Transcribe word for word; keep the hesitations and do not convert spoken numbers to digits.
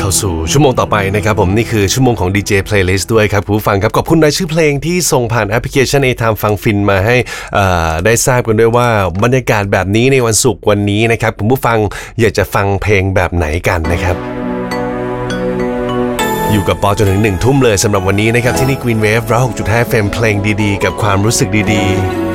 าสู่ชั่วโมงต่อไปนะครับผมนี่คือชั่วโมงของ ดี เจ Playlist ด้วยครับผู้ฟังครับขอบคุณในชื่อเพลงที่ส่งผ่านแอปพลิเคชัน A-Time ฟังฟินมาให้ได้ทราบกันด้วยว่าบรรยากาศแบบนี้ในวันศุกร์วันนี้นะครับคุณผู้ฟังอยากจะฟังเพลงแบบไหนกันนะครับอยู่กับปอจนถึงหนึ่งทุ่มเลยสำหรับวันนี้นะครับที่นี่ Green Wave หนึ่งร้อยหกจุดห้า เอฟ เอ็ม เพลงดีๆกับความรู้สึกดีๆ